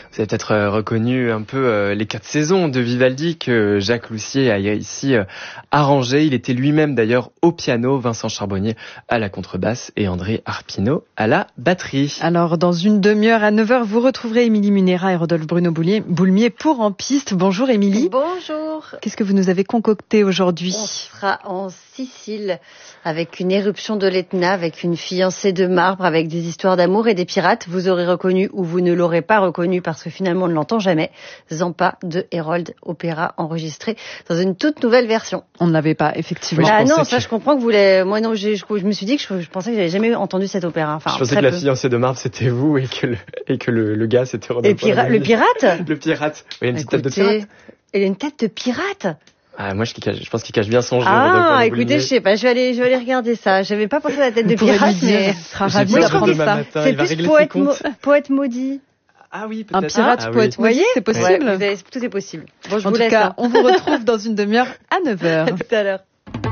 Vous avez peut-être reconnu un peu les 4 saisons de Vivaldi que Jacques Loussier a ici arrangé. Il était lui-même d'ailleurs au piano, Vincent Charbonnier à la contrebasse et André Arpino à la batterie. Alors dans une demi-heure à 9h, vous retrouverez Émilie Munera et Rodolphe Boulmier pour En Piste. Bonjour Émilie. Bonjour. Qu'est-ce que vous nous avez concocté aujourd'hui? On sera en Sicile avec une éruption de l'Etna, avec une fiancée de marbre, avec des histoires d'amour et des pirates. Vous aurez reconnu ou vous ne l'aurez pas reconnu parce que finalement on ne l'entend jamais. Zampa de Herold, opéra enregistré dans une toute nouvelle version. On ne l'avait pas, effectivement. Ah non, ça je comprends que vous l'avez... Moi non, je me suis dit que je pensais que j'avais jamais entendu cet opéra. Enfin, je pensais que la fiancée de marbre c'était vous et que le gars c'était Rodolphe. Le pirate. Le pirate. Oui, il y a une petite tête de pirate. Il a une tête de pirate. Ah, moi, je pense qu'il cache bien son jeu. Ah, écoutez, je sais pas, je vais aller regarder ça. J'avais pas pensé à la tête de pirate, mais sera ravi d'apprendre ça. C'est plus poète maudit. Ah oui, peut-être. Un pirate poète maudit, c'est possible. Ouais, tout est possible. Bon, en tout cas, on vous retrouve dans une demi-heure à 9h. À tout à l'heure.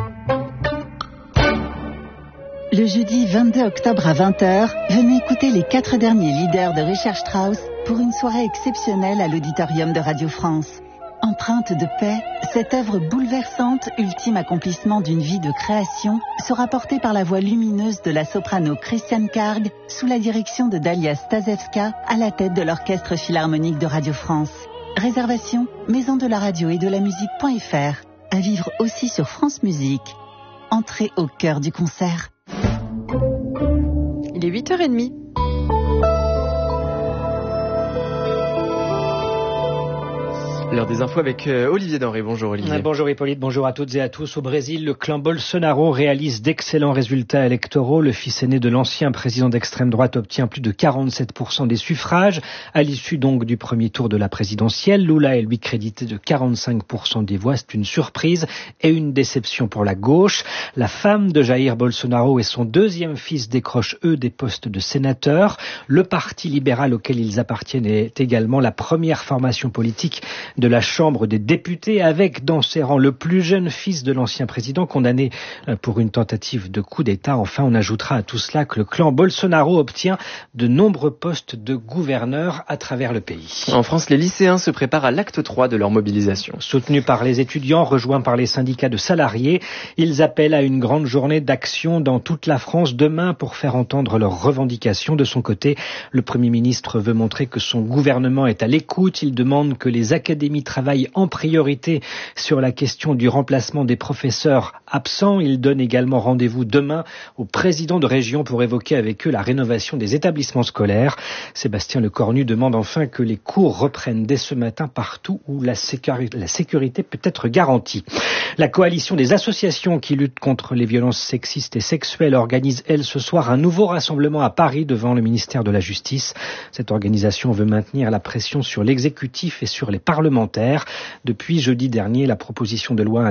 Le jeudi 22 octobre à 20h, venez écouter les 4 derniers leaders de Richard Strauss pour une soirée exceptionnelle à l'auditorium de Radio France. Empreinte de paix, cette œuvre bouleversante, ultime accomplissement d'une vie de création, sera portée par la voix lumineuse de la soprano Christiane Karg sous la direction de Dalia Stasevska à la tête de l'Orchestre Philharmonique de Radio France. Réservation, maison de la radio et de la musique.fr. À vivre aussi sur France Musique. Entrez au cœur du concert. Il est 8h30. L'heure des infos avec Olivier Denré. Bonjour Olivier. Bonjour Hippolyte, bonjour à toutes et à tous. Au Brésil, le clan Bolsonaro réalise d'excellents résultats électoraux. Le fils aîné de l'ancien président d'extrême droite obtient plus de 47% des suffrages. À l'issue donc du premier tour de la présidentielle, Lula est lui crédité de 45% des voix. C'est une surprise et une déception pour la gauche. La femme de Jair Bolsonaro et son deuxième fils décrochent eux des postes de sénateurs. Le parti libéral auquel ils appartiennent est également la première formation politique de la Chambre des députés, avec dans ses rangs le plus jeune fils de l'ancien président condamné pour une tentative de coup d'État. Enfin, on ajoutera à tout cela que le clan Bolsonaro obtient de nombreux postes de gouverneurs à travers le pays. En France, les lycéens se préparent à l'acte 3 de leur mobilisation. Soutenus par les étudiants, rejoints par les syndicats de salariés, ils appellent à une grande journée d'action dans toute la France demain pour faire entendre leurs revendications. De son côté, le Premier ministre veut montrer que son gouvernement est à l'écoute. Il demande que les académies travaille en priorité sur la question du remplacement des professeurs absents. Il donne également rendez-vous demain aux présidents de région pour évoquer avec eux la rénovation des établissements scolaires. Sébastien Lecornu demande enfin que les cours reprennent dès ce matin partout où la sécurité peut être garantie. La coalition des associations qui luttent contre les violences sexistes et sexuelles organise, elle, ce soir un nouveau rassemblement à Paris devant le ministère de la Justice. Cette organisation veut maintenir la pression sur l'exécutif et sur les parlementaires. Depuis jeudi dernier, la proposition de loi